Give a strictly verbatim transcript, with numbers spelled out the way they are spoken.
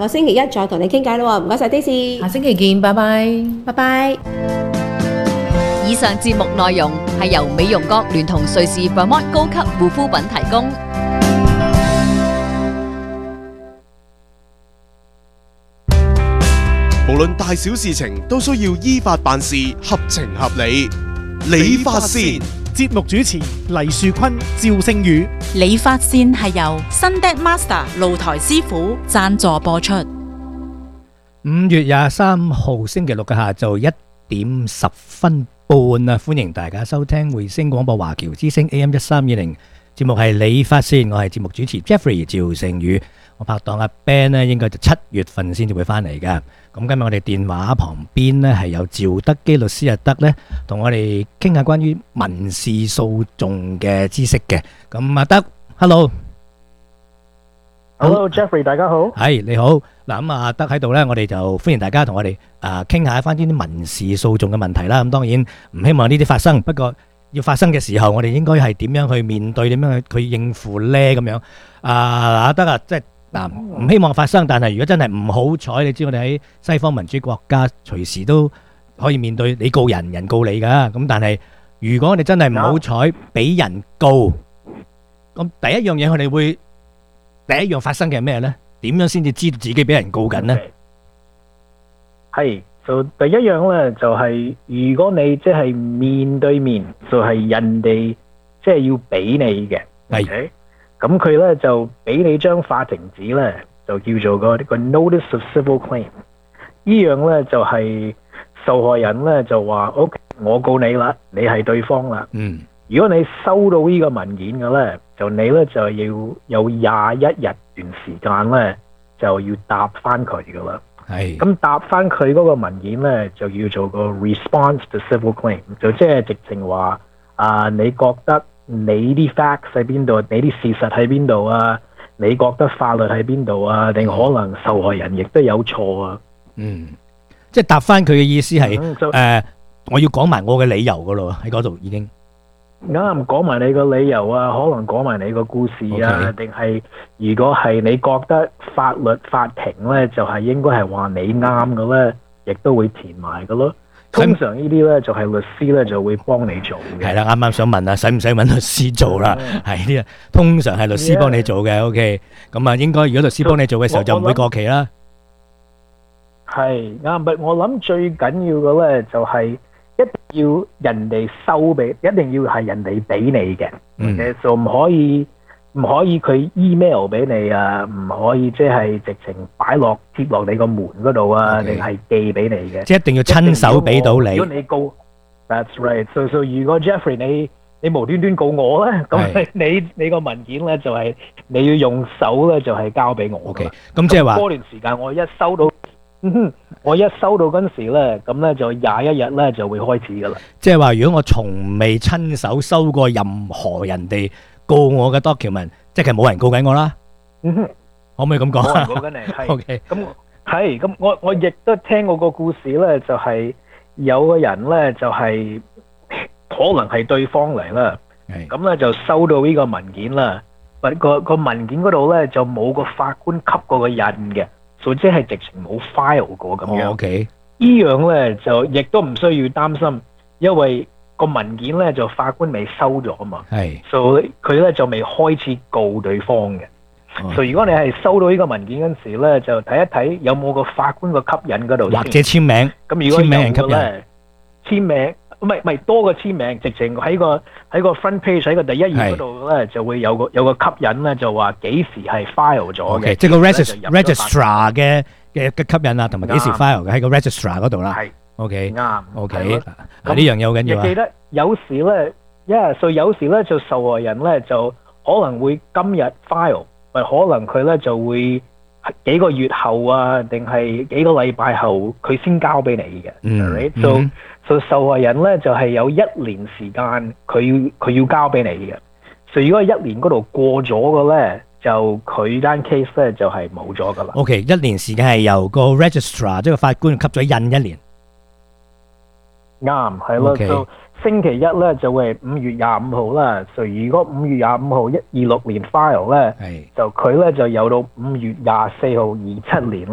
個星期一再同你傾偈咯喎，唔該晒 Daisy， 下星期見，拜拜， 拜拜。 以上節目內容係由美容閣聯同瑞士 Vermont 高級護膚品提供。 無論大小事情都需要依法辦事，合情合理。理髮線節目主持黎樹坤、趙聖宇。 理髮線係由 Sundet Master 露台師傅贊助播出。 五月廿三號星期六嘅下晝一點十分半啊！歡迎大家收聽匯星廣播華僑之聲 A M 一三二零節目係理髮線，我係節目主持 Jeffrey 趙聖宇。我拍檔阿 Ben 咧，應該就七月份先至會翻嚟噶。咁今日我哋電話旁邊咧係有趙德基律師阿德咧，同我哋傾下關於民事訴訟嘅知識嘅。咁阿德 ，Hello，Hello Jeffrey， 大家好。 係你好。嗱咁啊，阿德喺度咧，我哋就歡迎大家同我哋啊傾下翻啲民事訴訟嘅問題啦。咁當然唔希望呢啲發生，不過要發生嘅時候，我哋應該係點樣去面對，點樣去去應付咧？咁樣啊，阿德啊，即係。嗱，唔希望發生，但係如果真係唔好彩，你知我哋喺西方民主國家，隨時都可以面對你告人，人告你噶。咁但係如果你真係唔好彩俾人告，咁第一樣嘢佢哋會第一樣發生嘅係咩呢？點樣先至知道自己俾人告緊呢？ 係，就第一樣呢，就係如果你即係面對面，就係人哋即係要俾你嘅，係。咁佢咧就俾你張法庭紙咧，就叫做個個 Notice of Civil Claim。呢樣咧就係受害人咧就話 OK， 我告你啦，你係對方啦。嗯。如果你收到呢個文件嘅咧，就你咧就要有廿一日段時間咧，就要答翻佢噶啦。係。咁答翻佢嗰個文件咧，就叫做個 Response to Civil Claim， 就即係直情話啊，你覺得你啲 facts 喺邊度？你啲事實喺邊度啊？你覺得法律喺邊度啊？定可能受害人亦都有錯啊？ 嗯，即係答翻佢嘅意思係誒、嗯呃，我要講埋我嘅理由噶咯，喺嗰度已經啱講埋你個理由啊，可能講埋你個故事啊，定係、okay. 如果係你覺得法律法庭咧，就係、是、應該係話你啱嘅咧，亦都會填埋噶咯。通常呢啲咧就係律師咧就會幫你做嘅。係啦，啱啱想問啊，使唔使揾律師做啦？係呢，通常係律師幫你做嘅。OK，咁啊，應該如果律師幫你做嘅時候就唔會過期啦。係啱，不我諗最緊要嘅咧就係一定要人哋收俾，一定要係人哋俾你嘅。嗯，就唔可以。唔可以佢 email 俾你啊，唔可以即係直情擺落貼落你個門嗰度啊，定係寄俾你嘅。即係一定要親手俾到你。如果你告 ，that's right。所以所以如果 Jeffrey 你你無端端告我咧，咁你你個文件咧就係你要用手咧就係交俾我。OK，咁即係話嗰段時間我一收到，我一收到嗰陣時咧，咁咧就廿一日咧就會開始噶啦。即係話如果我從未親手收過任何人哋告我嘅 document， 即係冇人告緊我啦。嗯哼，可唔可以咁講？冇人告緊你，係。OK，咁係咁，我我亦都聽過個故事咧，就係有個人咧，就係可能係對方嚟啦。係。咁咧就收到呢個文件啦，不過個文件嗰度咧就冇個法官吸過個印嘅，所以即係直情冇 file 過咁樣。OK。呢樣咧就亦都唔需要擔心，因為個文件咧就法官未收咗啊嘛，係，所以佢咧就未開始告對方嘅。所以如果你係收到呢個文件嗰陣時咧，就睇一睇有冇個法官個吸引嗰度，或者簽名。咁如果有嘅咧，簽名唔係唔係多個簽名，直情喺個喺個 front page 喺個第一頁嗰度咧就會有個有個吸引咧，就話幾時係 file 咗嘅，即係個 registrar 嘅嘅嘅吸引啊，同埋幾時 file 嘅喺個 registrar 嗰度啦。係。OK，啱。OK，嗱呢樣嘢好緊要啊！記得有時咧，因為所以有時咧就受害人咧就可能會今日 file，或可能佢咧就會幾個月後啊，定係幾個禮拜後佢先交俾你嘅。嗯，所以所以受害人咧就係有一年時間佢要佢要交俾你嘅。所以如果一年嗰度過咗嘅咧，就佢單 case 咧就係冇咗噶啦。OK， 一年時間係由個 registrar 即係個法官吸咗印一年。啱，係咯，就星期一咧就會係五月廿五號啦。所以如果五月廿五號一二六年 file 咧，就佢咧就有到五月廿四號二七年。